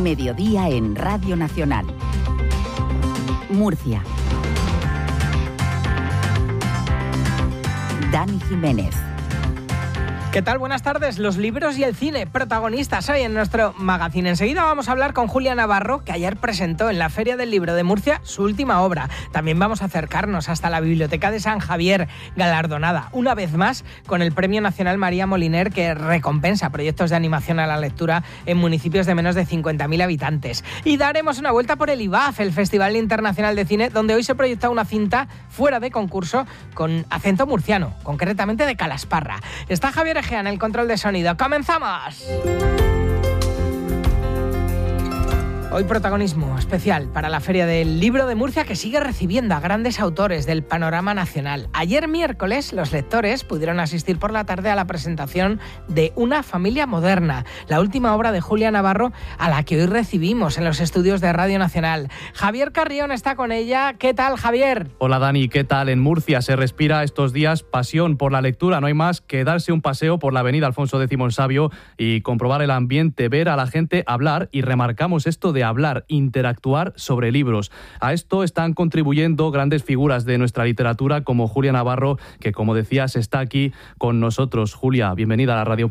Mediodía en Radio Nacional. Murcia. Dani Jiménez. ¿Qué tal? Buenas tardes. Los libros y el cine, protagonistas hoy en nuestro magazine. Enseguida vamos a hablar con Julia Navarro, que ayer presentó en la Feria del Libro de Murcia su última obra. También vamos a acercarnos hasta la Biblioteca de San Javier, galardonada una vez más con el Premio Nacional María Moliner, que recompensa proyectos de animación a la lectura en municipios de menos de 50.000 habitantes. Y daremos una vuelta por el IVAF, el Festival Internacional de Cine, donde hoy se proyecta una cinta fuera de concurso con acento murciano, concretamente de Calasparra. Está Javier Egea en el control de sonido. ¡Comenzamos! Hoy protagonismo especial para la Feria del Libro de Murcia, que sigue recibiendo a grandes autores del panorama nacional. Ayer miércoles los lectores pudieron asistir por la tarde a la presentación de Una familia moderna, la última obra de Julia Navarro, a la que hoy recibimos en los estudios de Radio Nacional. Javier Carrión está con ella. ¿Qué tal, Javier? Hola, Dani. ¿Qué tal? En Murcia se respira estos días pasión por la lectura. No hay más que darse un paseo por la avenida Alfonso X el Sabio y comprobar el ambiente, ver a la gente hablar, y remarcamos esto de hablar, interactuar sobre libros. A esto están contribuyendo grandes figuras de nuestra literatura como Julia Navarro, que, como decías, está aquí con nosotros. Julia, bienvenida a la radio.